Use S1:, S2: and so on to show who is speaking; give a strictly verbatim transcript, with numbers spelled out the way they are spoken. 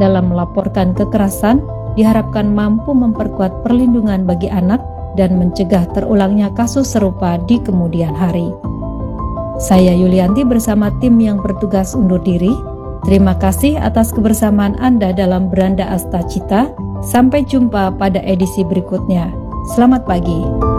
S1: dalam melaporkan kekerasan diharapkan mampu memperkuat perlindungan bagi anak dan mencegah terulangnya kasus serupa di kemudian hari. Saya Yulianti bersama tim yang bertugas undur diri. Terima kasih atas kebersamaan Anda dalam Beranda Asta Cita. Sampai jumpa pada edisi berikutnya. Selamat pagi.